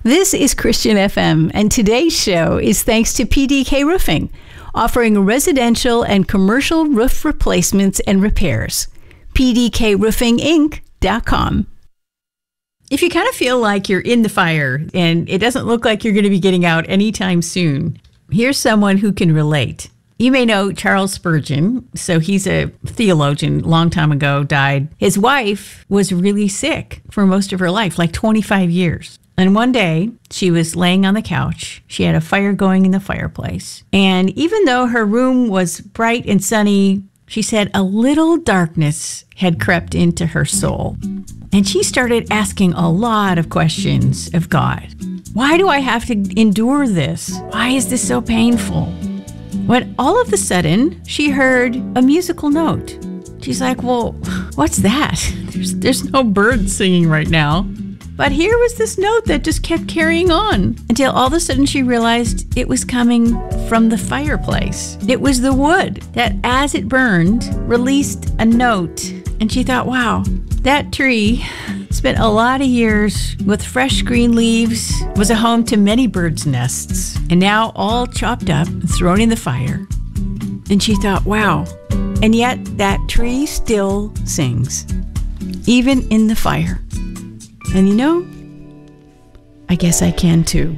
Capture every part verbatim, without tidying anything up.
This is Christian F M, and today's show is thanks to P D K Roofing, offering residential and commercial roof replacements and repairs. P D K roofing inc dot com. If you kind of feel like you're in the fire and it doesn't look like you're going to be getting out anytime soon, here's someone who can relate. You may know Charles Spurgeon. So he's a theologian, long time ago, died. His wife was really sick for most of her life, like twenty-five years. And one day, she was laying on the couch. She had a fire going in the fireplace. And even though her room was bright and sunny, she said a little darkness had crept into her soul. And she started asking a lot of questions of God. Why do I have to endure this? Why is this so painful? When all of a sudden, she heard a musical note. She's like, well, what's that? There's, there's no birds singing right now. But here was this note that just kept carrying on until all of a sudden she realized it was coming from the fireplace. It was the wood that, as it burned, released a note. And she thought, wow, that tree spent a lot of years with fresh green leaves, was a home to many birds' nests, and now all chopped up and thrown in the fire. And she thought, wow, and yet that tree still sings, even in the fire. And you know, I guess I can too.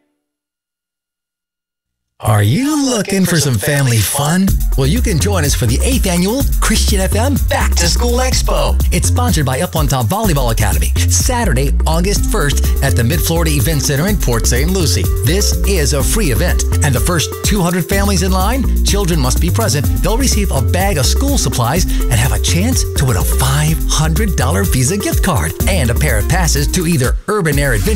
Are you looking for some family fun? Well, you can join us for the eighth Annual Christian F M Back to School Expo. It's sponsored by Up on Top Volleyball Academy. Saturday, August first at the Mid-Florida Event Center in Port Saint Lucie. This is a free event, and the first two hundred families in line, children must be present. They'll receive a bag of school supplies and have a chance to win a five hundred dollars Visa gift card and a pair of passes to either Urban Air Adventure